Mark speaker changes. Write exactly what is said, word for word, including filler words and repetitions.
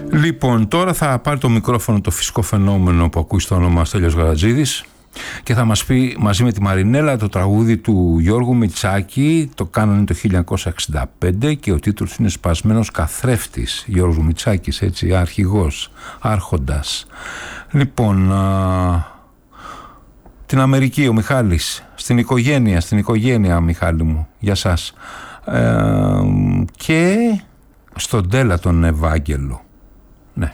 Speaker 1: Λοιπόν, τώρα θα πάρει το μικρόφωνο το φυσικό φαινόμενο που ακούει στο όνομα Στέλιος Γαλατζίδης και θα μας πει μαζί με τη Μαρινέλα το τραγούδι του Γιώργου Μητσάκη. Το κάνανε το χίλια εννιακόσια εξήντα πέντε και ο τίτλος είναι Σπασμένος Καθρέφτης. Γιώργος Μητσάκης, έτσι, αρχηγός, άρχοντας. Λοιπόν, α, την Αμερική ο Μιχάλης, στην οικογένεια, στην οικογένεια Μιχάλη μου, για σας. Ε, και στον Τέλα τον Ευάγγελο.